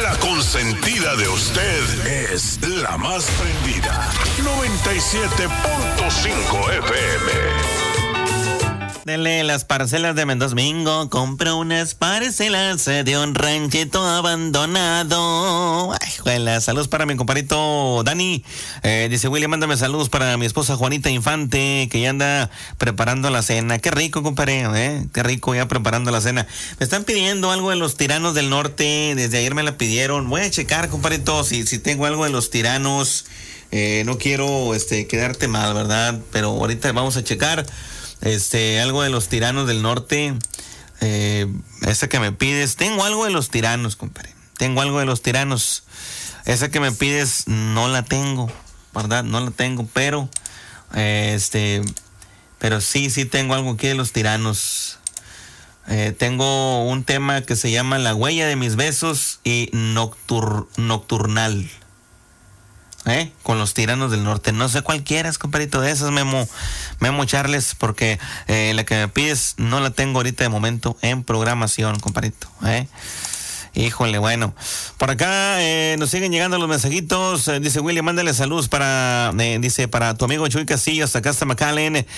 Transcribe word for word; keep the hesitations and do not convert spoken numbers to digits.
La consentida de usted es la más prendida. noventa y siete punto cinco F M. Dele las parcelas de Mendoza Mingo, compro unas parcelas de un ranchito abandonado. Ay, juela, saludos para mi compadrito Dani. Eh, dice William, mándame saludos para mi esposa Juanita Infante, que ya anda preparando la cena. Qué rico, compadre, ¿eh? Qué rico ya preparando la cena. Me están pidiendo algo de los Tiranos del Norte, desde ayer me la pidieron. Voy a checar, compadrito, si, si tengo algo de los Tiranos. Eh, no quiero este, quedarte mal, ¿verdad? Pero ahorita vamos a checar. Este, algo de los Tiranos del Norte, eh, esa que me pides, tengo algo de los Tiranos, compadre, tengo algo de los Tiranos, esa que me pides no la tengo, ¿verdad? No la tengo, pero, eh, este, pero sí, sí tengo algo aquí de los Tiranos. Eh, tengo un tema que se llama La Huella de Mis Besos y Noctur- Nocturnal. ¿Eh? Con los Tiranos del Norte. No sé cuál quieras, compadrito, de esas, Memo, Memo Charles, porque eh, la que me pides no la tengo ahorita de momento en programación, compadrito, ¿eh? Híjole, bueno. Por acá eh, nos siguen llegando los mensajitos. Eh, dice William, mándale saludos para, eh, dice, para tu amigo Chuy Casillas, acá hasta McAllen.